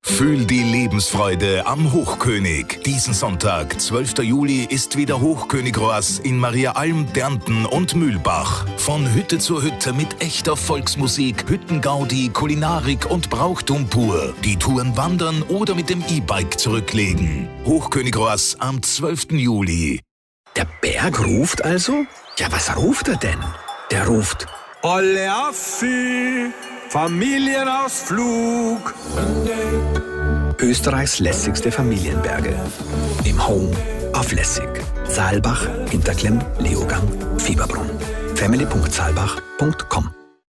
Fühl die Lebensfreude am Hochkönig. Diesen Sonntag, 12. Juli, ist wieder Hochkönig-Roas in Mariaalm, Dernten und Mühlbach. Von Hütte zu Hütte mit echter Volksmusik, Hüttengaudi, Kulinarik und Brauchtum pur. Die Touren wandern oder mit dem E-Bike zurücklegen. Hochkönig-Roas am 12. Juli. Der Berg ruft also? Ja, was ruft er denn? Der ruft: Olle Affi, Familienausflug. Österreichs lässigste Familienberge. Im Home auf Lässig. Saalbach, Hinterklemm, Leogang, Fieberbrunn. family.saalbach.com.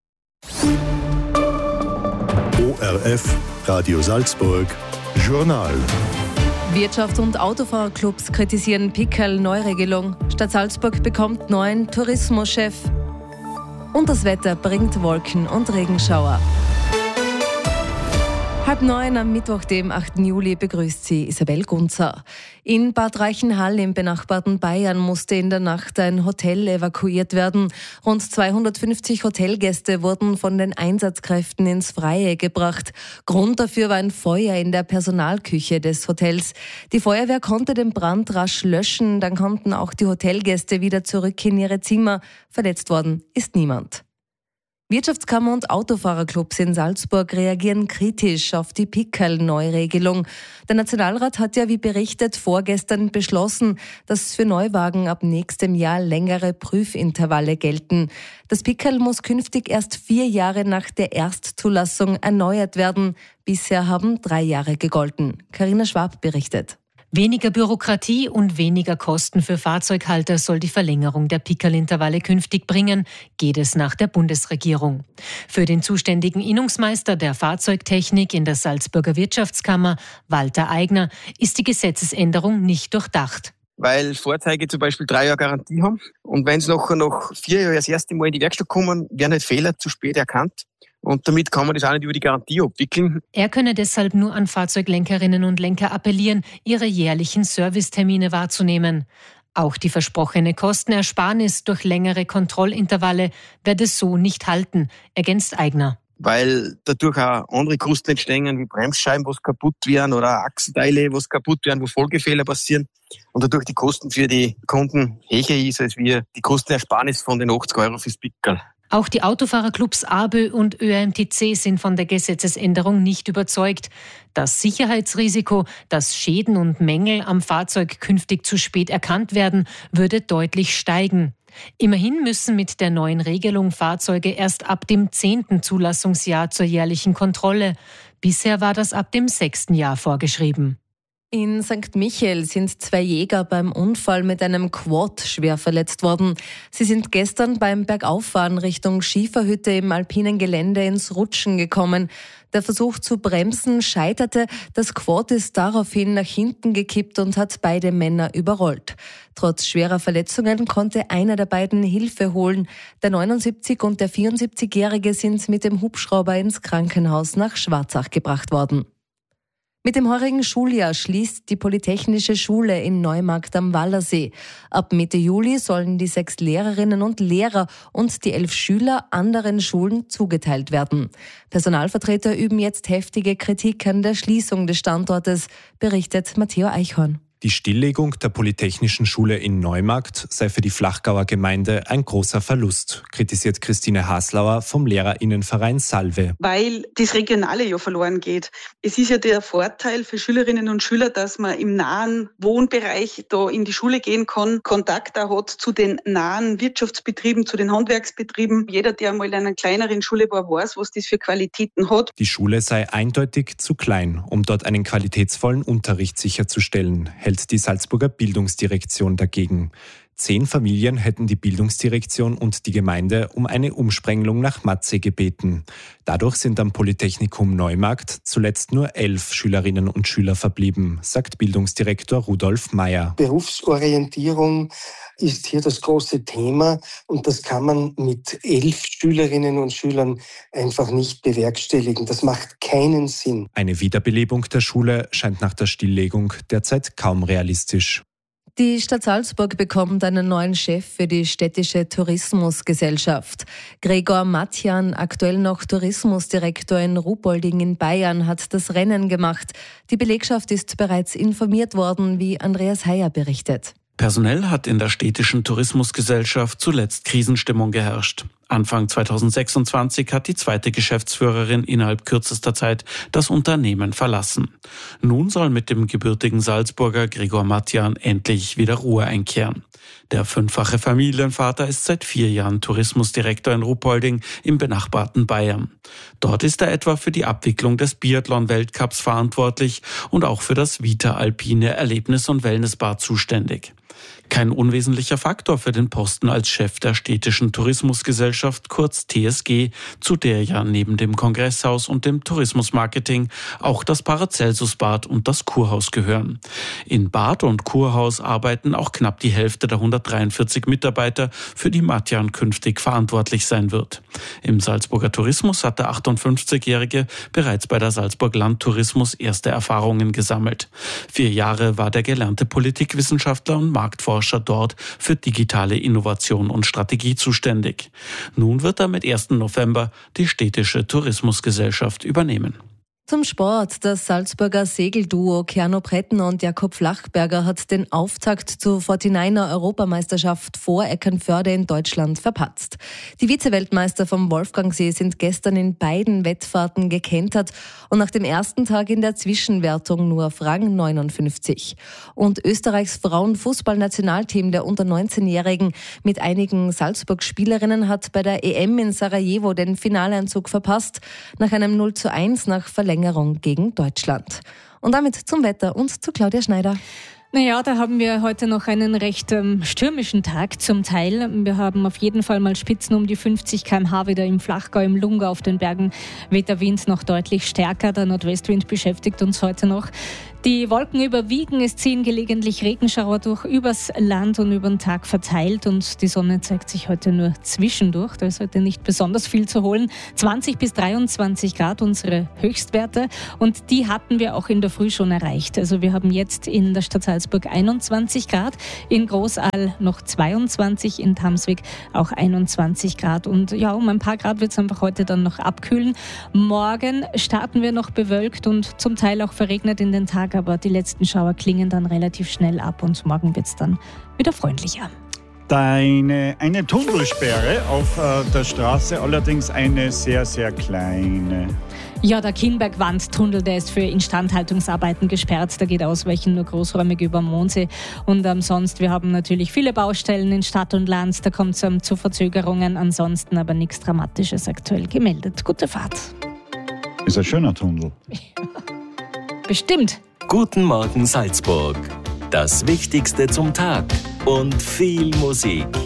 ORF, Radio Salzburg, Journal. Wirtschaft und Autofahrerclubs kritisieren Pickerl-Neuregelung. Stadt Salzburg bekommt neuen Tourismuschef. Und das Wetter bringt Wolken und Regenschauer. 8:30 am Mittwoch, dem 8. Juli, begrüßt Sie Isabel Gunzer. In Bad Reichenhall im benachbarten Bayern musste in der Nacht ein Hotel evakuiert werden. Rund 250 Hotelgäste wurden von den Einsatzkräften ins Freie gebracht. Grund dafür war ein Feuer in der Personalküche des Hotels. Die Feuerwehr konnte den Brand rasch löschen, dann konnten auch die Hotelgäste wieder zurück in ihre Zimmer. Verletzt worden ist niemand. Wirtschaftskammer und Autofahrerclubs in Salzburg reagieren kritisch auf die Pickerl-Neuregelung. Der Nationalrat hat ja, wie berichtet, vorgestern beschlossen, dass für Neuwagen ab nächstem Jahr längere Prüfintervalle gelten. Das Pickerl muss künftig erst 4 Jahre nach der Erstzulassung erneuert werden. Bisher haben 3 Jahre gegolten. Carina Schwab berichtet. Weniger Bürokratie und weniger Kosten für Fahrzeughalter soll die Verlängerung der Pickerl-Intervalle künftig bringen, geht es nach der Bundesregierung. Für den zuständigen Innungsmeister der Fahrzeugtechnik in der Salzburger Wirtschaftskammer, Walter Eigner, ist die Gesetzesänderung nicht durchdacht. Weil Fahrzeuge zum Beispiel 3 Jahre Garantie haben und wenn sie nachher nach 4 Jahren das erste Mal in die Werkstatt kommen, werden halt Fehler zu spät erkannt. Und damit kann man das auch nicht über die Garantie abwickeln. Er könne deshalb nur an Fahrzeuglenkerinnen und Lenker appellieren, ihre jährlichen Servicetermine wahrzunehmen. Auch die versprochene Kostenersparnis durch längere Kontrollintervalle werde so nicht halten, ergänzt Eigner. Weil dadurch auch andere Kosten entstehen, wie Bremsscheiben, was kaputt werden, oder Achsenteile, was kaputt werden, wo Folgefehler passieren. Und dadurch die Kosten für die Kunden höher ist, als wie die Kostenersparnis von den 80 Euro fürs Pickerl. Auch die Autofahrerclubs ABÖ und ÖMTC sind von der Gesetzesänderung nicht überzeugt. Das Sicherheitsrisiko, dass Schäden und Mängel am Fahrzeug künftig zu spät erkannt werden, würde deutlich steigen. Immerhin müssen mit der neuen Regelung Fahrzeuge erst ab dem 10. Zulassungsjahr zur jährlichen Kontrolle. Bisher war das ab dem 6. Jahr vorgeschrieben. In St. Michael sind 2 Jäger beim Unfall mit einem Quad schwer verletzt worden. Sie sind gestern beim Bergauffahren Richtung Schieferhütte im alpinen Gelände ins Rutschen gekommen. Der Versuch zu bremsen scheiterte. Das Quad ist daraufhin nach hinten gekippt und hat beide Männer überrollt. Trotz schwerer Verletzungen konnte einer der beiden Hilfe holen. Der 79- und der 74-Jährige sind mit dem Hubschrauber ins Krankenhaus nach Schwarzach gebracht worden. Mit dem heurigen Schuljahr schließt die Polytechnische Schule in Neumarkt am Wallersee. Ab Mitte Juli sollen die 6 Lehrerinnen und Lehrer und die 11 Schüler anderen Schulen zugeteilt werden. Personalvertreter üben jetzt heftige Kritik an der Schließung des Standortes, berichtet Matteo Eichhorn. Die Stilllegung der Polytechnischen Schule in Neumarkt sei für die Flachgauer Gemeinde ein großer Verlust, kritisiert Christine Haslauer vom Lehrerinnenverein Salve. Weil das Regionale ja verloren geht. Es ist ja der Vorteil für Schülerinnen und Schüler, dass man im nahen Wohnbereich da in die Schule gehen kann, Kontakt auch hat zu den nahen Wirtschaftsbetrieben, zu den Handwerksbetrieben. Jeder, der mal in einer kleineren Schule war, weiß, was das für Qualitäten hat. Die Schule sei eindeutig zu klein, um dort einen qualitätsvollen Unterricht sicherzustellen, hält die Salzburger Bildungsdirektion dagegen. 10 Familien hätten die Bildungsdirektion und die Gemeinde um eine Umsprengelung nach Matzee gebeten. Dadurch sind am Polytechnikum Neumarkt zuletzt nur 11 Schülerinnen und Schüler verblieben, sagt Bildungsdirektor Rudolf Meyer. Berufsorientierung ist hier das große Thema und das kann man mit 11 Schülerinnen und Schülern einfach nicht bewerkstelligen. Das macht keinen Sinn. Eine Wiederbelebung der Schule scheint nach der Stilllegung derzeit kaum realistisch. Die Stadt Salzburg bekommt einen neuen Chef für die städtische Tourismusgesellschaft. Gregor Matjan, aktuell noch Tourismusdirektor in Ruhpolding in Bayern, hat das Rennen gemacht. Die Belegschaft ist bereits informiert worden, wie Andreas Heyer berichtet. Personell hat in der städtischen Tourismusgesellschaft zuletzt Krisenstimmung geherrscht. Anfang 2026 hat die zweite Geschäftsführerin innerhalb kürzester Zeit das Unternehmen verlassen. Nun soll mit dem gebürtigen Salzburger Gregor Matjan endlich wieder Ruhe einkehren. Der 5-fache Familienvater ist seit 4 Jahren Tourismusdirektor in Ruhpolding im benachbarten Bayern. Dort ist er etwa für die Abwicklung des Biathlon-Weltcups verantwortlich und auch für das Vita Alpine Erlebnis- und Wellnessbad zuständig. Kein unwesentlicher Faktor für den Posten als Chef der städtischen Tourismusgesellschaft, kurz TSG, zu der ja neben dem Kongresshaus und dem Tourismusmarketing auch das Paracelsus-Bad und das Kurhaus gehören. In Bad und Kurhaus arbeiten auch knapp die Hälfte der 143 Mitarbeiter, für die Matjan künftig verantwortlich sein wird. Im Salzburger Tourismus hat der 58-Jährige bereits bei der Salzburg Landtourismus erste Erfahrungen gesammelt. 4 Jahre war der gelernte Politikwissenschaftler und Marktforscher dort für digitale Innovation und Strategie zuständig. Nun wird er mit 1. November die städtische Tourismusgesellschaft übernehmen. Zum Sport. Das Salzburger Segelduo Kerno Brettner und Jakob Flachberger hat den Auftakt zur 49er Europameisterschaft vor Eckernförde in Deutschland verpatzt. Die Vize-Weltmeister vom Wolfgangsee sind gestern in beiden Wettfahrten gekentert und nach dem ersten Tag in der Zwischenwertung nur auf Rang 59. Und Österreichs Frauenfußballnationalteam der unter 19-Jährigen mit einigen Salzburg-Spielerinnen hat bei der EM in Sarajevo den Finaleinzug verpasst, nach einem 0:1 nach Verlängerung gegen Deutschland. Und damit zum Wetter und zu Claudia Schneider. Naja, da haben wir heute noch einen recht stürmischen Tag zum Teil. Wir haben auf jeden Fall mal Spitzen um die 50 km/h wieder im Flachgau, im Lungau, auf den Bergen weht der Wind noch deutlich stärker. Der Nordwestwind beschäftigt uns heute noch. Die Wolken überwiegen, es ziehen gelegentlich Regenschauer durch übers Land und über den Tag verteilt und die Sonne zeigt sich heute nur zwischendurch. Da ist heute nicht besonders viel zu holen. 20 bis 23 Grad unsere Höchstwerte und die hatten wir auch in der Früh schon erreicht. Also wir haben jetzt in der Stadt Salzburg 21 Grad, in Großaal noch 22, in Tamswig auch 21 Grad und ja, um ein paar Grad wird es einfach heute dann noch abkühlen. Morgen starten wir noch bewölkt und zum Teil auch verregnet in den Tag, aber die letzten Schauer klingen dann relativ schnell ab und morgen wird es dann wieder freundlicher. Eine Tunnelsperre auf der Straße, allerdings eine sehr, sehr kleine. Ja, der Kienberg-Wandtunnel, der ist für Instandhaltungsarbeiten gesperrt. Da geht Ausweichen nur großräumig über Mondsee. Und sonst, wir haben natürlich viele Baustellen in Stadt und Land. Da kommt es zu Verzögerungen. Ansonsten aber nichts Dramatisches aktuell gemeldet. Gute Fahrt. Ist ein schöner Tunnel. Bestimmt. Guten Morgen Salzburg. Das Wichtigste zum Tag und viel Musik.